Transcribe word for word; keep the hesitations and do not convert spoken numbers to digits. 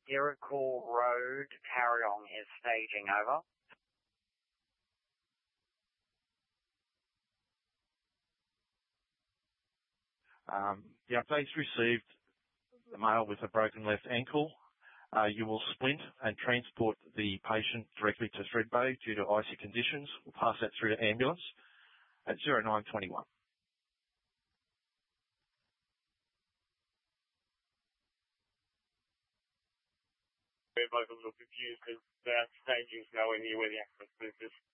Iroquois Road, Carryong is staging, over. Um, the updates received: the male with a broken left ankle. Uh, you will splint and transport the patient directly to Thread Bay due to icy conditions. We'll pass that through to ambulance at zero nine twenty-one. We're both a little confused because the staging's nowhere near where the accident is.